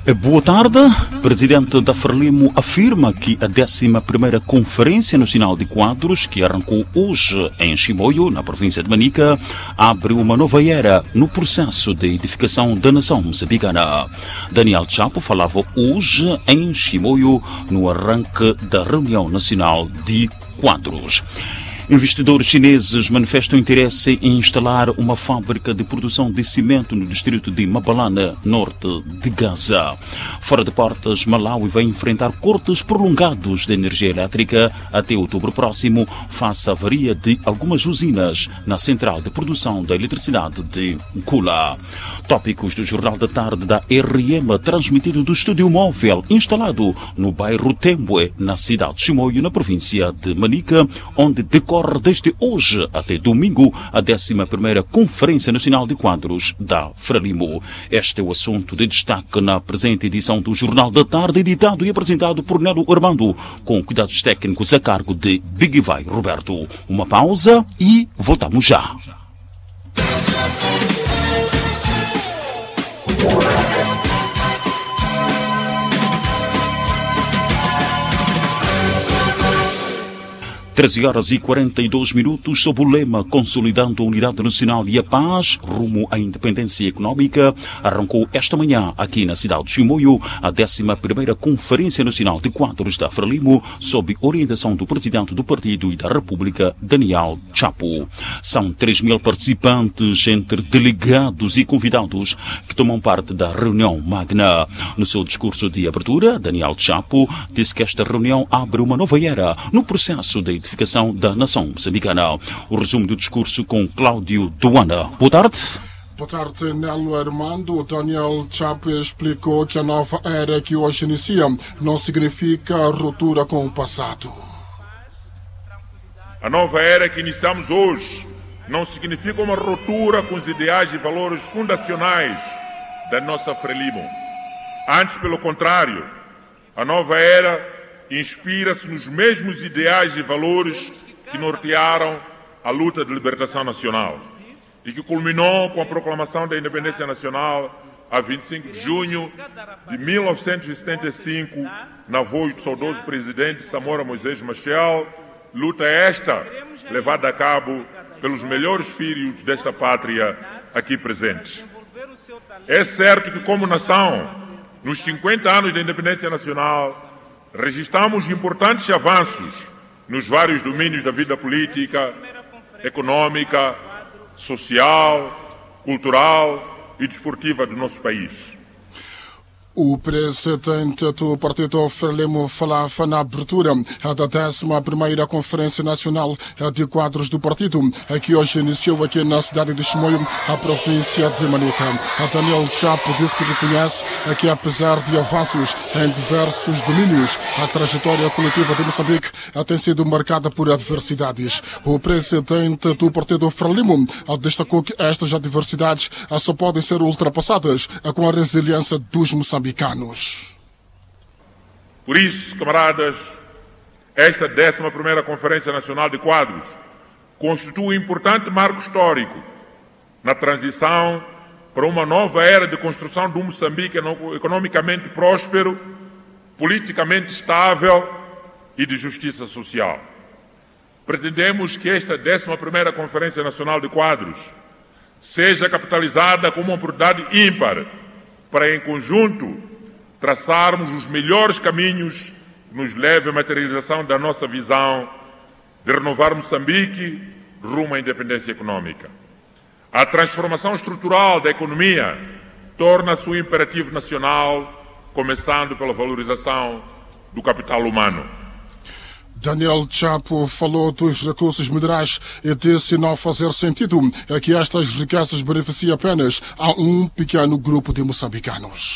Boa tarde. Presidente da Frelimo afirma que a 11ª Conferência Nacional de Quadros, que arrancou hoje em Chimoio, na província de Manica, abre uma nova era no processo de edificação da nação moçambicana. Daniel Chapo falava hoje em Chimoio no arranque da Reunião Nacional de Quadros. Investidores chineses manifestam interesse em instalar uma fábrica de produção de cimento no distrito de Mabalane, norte de Gaza. Fora de portas, Malawi vai enfrentar cortes prolongados de energia elétrica até outubro próximo, face à avaria de algumas usinas na central de produção da eletricidade de Gula. Tópicos do Jornal da Tarde da RM, transmitido do estúdio móvel instalado no bairro Tembue, na cidade de Chimoio, na província de Manica, onde decorre desde hoje até domingo a 11ª Conferência Nacional de Quadros da Frelimo. Este é o assunto de destaque na presente edição do Jornal da Tarde, editado e apresentado por Nelo Armando, com cuidados técnicos a cargo de Big Vai Roberto. Uma pausa e voltamos já. 13h42, sob o lema Consolidando a Unidade Nacional e a Paz, rumo à independência económica, arrancou esta manhã, aqui na cidade de Chimoio, a 11ª Conferência Nacional de Quadros da Frelimo, sob orientação do Presidente do Partido e da República, Daniel Chapo. São 3.000 participantes, entre delegados e convidados, que tomam parte da reunião magna. No seu discurso de abertura, Daniel Chapo disse que esta reunião abre uma nova era no processo de edificação da nação moçambicana. O resumo do discurso com Cláudio Duana. Boa tarde. Boa tarde, Nelo Armando. Daniel Chapo explicou que a nova era que hoje inicia não significa ruptura com o passado. A nova era que iniciamos hoje não significa uma ruptura com os ideais e valores fundacionais da nossa Frelimo. Antes, pelo contrário, a nova era inspira-se nos mesmos ideais e valores que nortearam a luta de libertação nacional e que culminou com a proclamação da independência nacional a 25 de junho de 1975, na voz do saudoso presidente Samora Moisés Machel, luta esta levada a cabo pelos melhores filhos desta pátria aqui presentes. É certo que, como nação, nos 50 anos da independência nacional, registramos importantes avanços nos vários domínios da vida política, econômica, social, cultural e desportiva do nosso país. O presidente do Partido Frelimo falava na abertura da 11ª Conferência Nacional de Quadros do Partido, que hoje iniciou aqui na cidade de Chimoio, a província de Manica. Daniel Chapo disse que reconhece que, apesar de avanços em diversos domínios, a trajetória coletiva de Moçambique tem sido marcada por adversidades. O presidente do Partido Frelimo destacou que estas adversidades só podem ser ultrapassadas com a resiliência dos moçambicanos. Por isso, camaradas, esta 11ª Conferência Nacional de Quadros constitui um importante marco histórico na transição para uma nova era de construção de um Moçambique economicamente próspero, politicamente estável e de justiça social. Pretendemos que esta 11ª Conferência Nacional de Quadros seja capitalizada como uma oportunidade ímpar para, em conjunto, traçarmos os melhores caminhos que nos levem à materialização da nossa visão de renovar Moçambique rumo à independência econômica. A transformação estrutural da economia torna-se um imperativo nacional, começando pela valorização do capital humano. Daniel Chapo falou dos recursos minerais e disse não fazer sentido que estas riquezas beneficiem apenas a um pequeno grupo de moçambicanos.